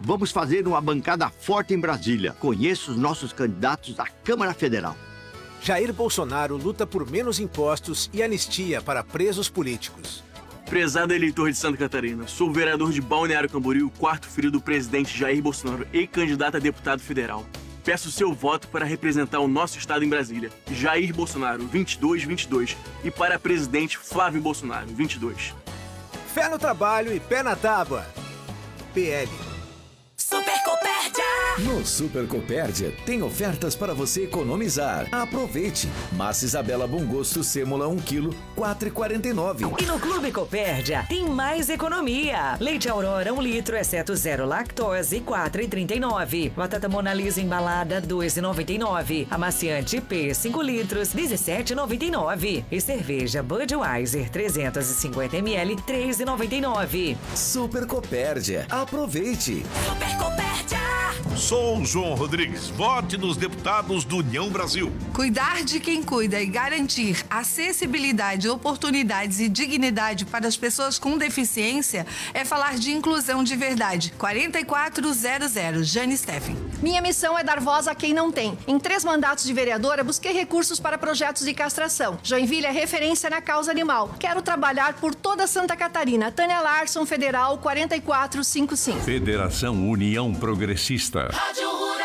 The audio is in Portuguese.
Vamos fazer uma bancada forte em Brasília. Conheço os nossos candidatos à Câmara Federal. Jair Bolsonaro luta por menos impostos e anistia para presos políticos. Prezado eleitor de Santa Catarina, sou vereador de Balneário Camboriú, quarto filho do presidente Jair Bolsonaro e candidato a deputado federal. Peço seu voto para representar o nosso estado em Brasília. Jair Bolsonaro, 2222. E para presidente Flávio Bolsonaro, 22. Fé no trabalho e pé na tábua. PL. Super Copérdia! No Super Copérdia tem ofertas para você economizar. Aproveite! Massa Isabela Bom Gosto Sêmola 1 kg, 4,49. E no Clube Copérdia tem mais economia. Leite Aurora 1 litro, exceto zero lactose, 4,39. Batata Mona Lisa embalada, 2,99. Amaciante P 5 litros, 17,99. E cerveja Budweiser 350 ml, 3,99. Super Copérdia. Aproveite! Super Copérdia! Sou João Rodrigues. Vote nos deputados do União Brasil. Cuidar de quem cuida e garantir acessibilidade, oportunidades e dignidade para as pessoas com deficiência é falar de inclusão de verdade. 4400, Jane Steffen. Minha missão é dar voz a quem não tem. Em 3 mandatos de vereadora, busquei recursos para projetos de castração. Joinville é referência na causa animal. Quero trabalhar por toda Santa Catarina. Tânia Larson, Federal 4455. Federação União Progressista. Rádio